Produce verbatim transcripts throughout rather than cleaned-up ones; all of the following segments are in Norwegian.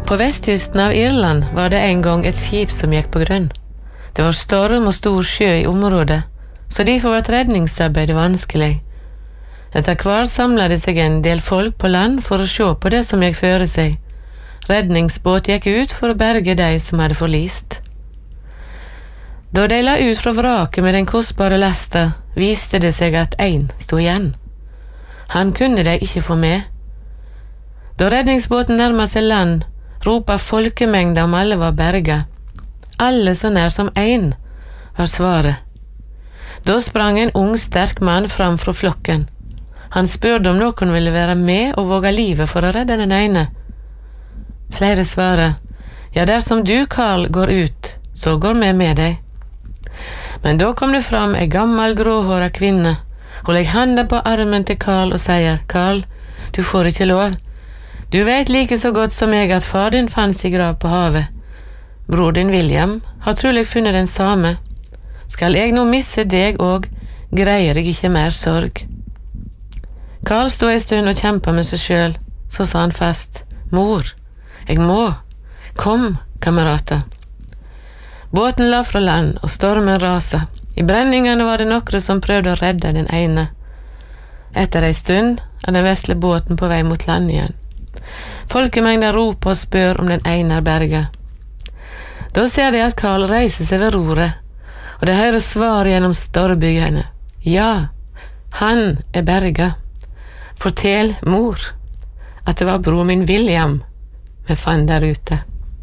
På vestkysten av Irland var det en gang et skip som gikk på grunn. Det var storm og stor sjø i området, så derfor var redningsarbeidet vanskelig. Etter hvert samlet det seg en del folk på land for å se på det som gikk føre seg. Redningsbåt gikk ut for å berge de som hadde forlist. Da de la ut fra vraket med den kostbare lasta, viste det seg at en stod igjen. Han kunne de ikke få med. Da redningsbåten nærmet seg land, ropte folkemengda om alle var berga. Alle så nær som en, var svaret. Da sprang en ung, sterk mann fram fra flokken. Han spurte om noen ville være med og våge livet for å redde den ene. Flere svaret, ja, dersom du, Karl, går ut, så går vi med deg. Men da kom det fram en gammel gråhåret kvinne. Hun legger handa på armen til Karl og sier, Karl, du får ikke lov. Du vet like så godt som jeg at far din fanns i grav på havet. Bror din William har trolig funnet den samme. Skal jeg nå misse deg og, greier jeg ikke mer sorg. Karl stod en stund og kjempet med seg selv, så sa han fast, Mor, jeg må, kom, kamerater. Båten la fra land, og stormen rasa. I brenningene var det noen som prøvde å redde den ene. Etter en stund er den vesle båten på vei mot land igjen. Folkemengden roper og spør om den ene er berga. Da ser de at Karl reiser seg ved roret, og de hører svar gjennom storbyene. Ja, han er berga. Fortell, mor, at det var bror min William vi fant der ute.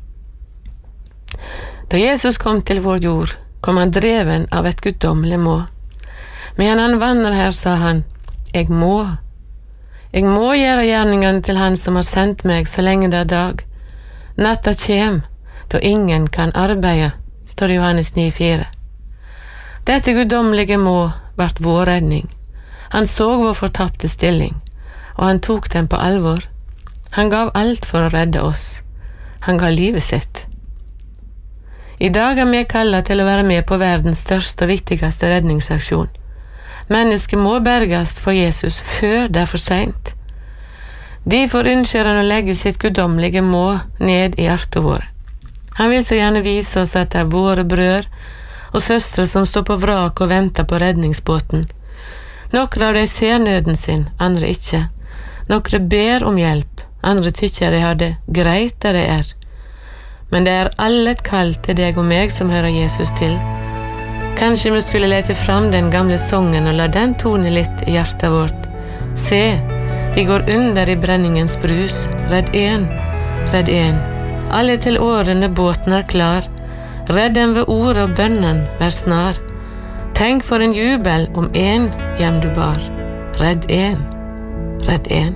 Da Jesus kom til vår jord, kom han dreven av et guddommelig må. Men han vandrer her, sa han, jeg må. Jeg må gjøre gjerningene til han som har sendt meg så lenge det er dag. Natta kjem, da ingen kan arbeide, står det Johannes ni fire. Dette guddommelige må vart vår redning. Han så vår fortapte stilling, og han tok den på alvor. Han gav alt for å redde oss. Han gav livet sitt. I dag er vi kallet til å være med på verdens største og viktigste redningsaksjon. Mennesket må berges for Jesus før det er for sent. Derfor ønsker han å legge sitt guddommelige må ned i hjertet vårt. Han vil så gjerne vise oss at det er våre brødre og søstre som står på vrak og venter på redningsbåten. Noen av dem ser nøden sin, andre ikke. Noen ber om hjelp, andre tykker de har det greit der de er. Men det er alle et kall til deg og meg som hører Jesus til. Kanskje vi skulle lete fram den gamle songen og la den tone litt i hjertet vårt. Se, de går under i brenningens brus. Redd en, redd en. Alle til årene båten er klar. Redd dem ved ordet og bønnen, vær snar. Tenk for en jubel om en hjem du bar. Redd en, redd en.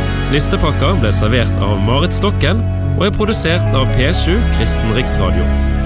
Listepakka ble servert av Marit Stokken og er produsert av P sju Kristen Riksradio.